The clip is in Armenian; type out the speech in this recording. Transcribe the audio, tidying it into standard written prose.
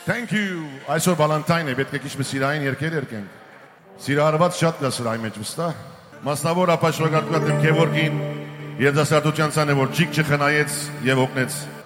Thank you. Այսօր Valentine է, պետք է քիչ սիրային երգեր երգենք։ Սիրահարված շատ կա սրա մեջ վստահ։ Մասնավոր ապաշրոկատկատ եմ Գևորգին, երիտասարդության ցանը, որ ջիկ չխնայեց եւ օգնեց